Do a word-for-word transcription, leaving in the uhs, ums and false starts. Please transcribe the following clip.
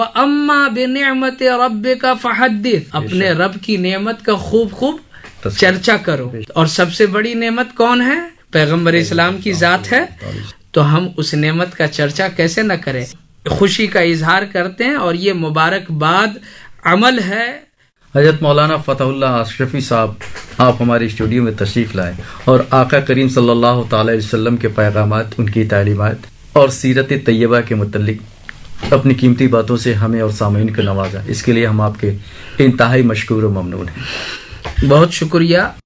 अम्मा बिनिअमति रब्बिका फहद्दिस, अपने रब की नेमत का खूब खूब चर्चा करो। और सबसे बड़ी नेमत कौन है? पैगंबर इस्लाम की जात है। तो हम उस नेमत का चर्चा कैसे न करें, खुशी का इजहार करते हैं और ये मुबारकबाद अमल है। हजरत मौलाना फतहुल्लाह अशरफी साहब, आप हमारे स्टूडियो में तशरीफ लाए और आका करीम सल्लल्लाहु ताला अलैहि वसल्लम के पैगामात, उनकी तालीमात और सीरत तैयबा के मुतल्लिक अपनी कीमती बातों से हमें और सामीन को नवाजा। इसके लिए हम आपके इंतहाई मशकूर और ममनून हैं। बहुत शुक्रिया।